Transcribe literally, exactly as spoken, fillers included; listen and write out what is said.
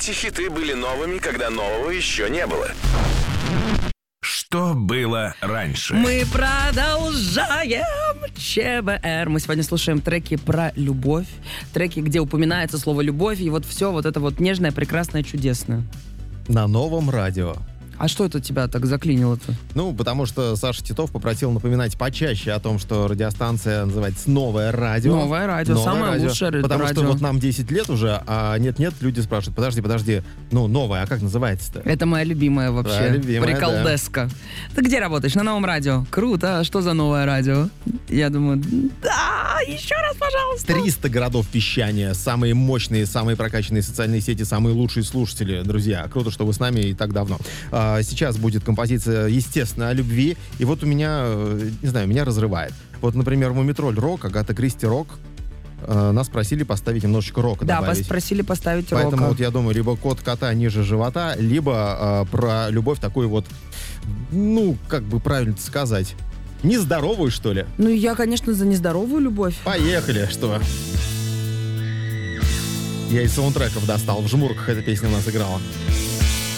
Эти хиты были новыми, когда нового еще не было. Что было раньше? Мы продолжаем ЧБР. Мы сегодня слушаем треки про любовь. Треки, где упоминается слово «любовь». И вот все вот это вот нежное, прекрасное, чудесное. На новом радио. А что это тебя так заклинило-то? Ну, потому что Саша Титов попросил напоминать почаще о том, что радиостанция называется «Новое радио». Новое радио, Новое самое радио. лучшее Потому радио. что вот нам десять лет уже, а нет-нет, люди спрашивают, подожди, подожди, ну, новое, а как называется-то? Это моя любимая вообще. Да, любимая, приколдеска. Ты где работаешь? На новом радио. Круто. А что за новое радио? Я думаю, да, еще раз, пожалуйста. триста городов вещания, самые мощные, самые прокачанные социальные сети, самые лучшие слушатели, друзья. Круто, что вы с нами и так давно. А, сейчас будет композиция, естественно, о любви. И вот у меня, не знаю, меня разрывает. Вот, например, Мумитроль рок, Агата Кристи рок. Э, нас просили поставить немножечко рока Да, добавить. вас просили поставить Поэтому рока. вот я думаю, либо кот кота ниже живота, либо э, про любовь такую вот, ну, как бы правильно сказать, нездоровую, что ли. Ну, я, конечно, за нездоровую любовь. Поехали, что? Я из саундтреков достал, в жмурках эта песня у нас играла.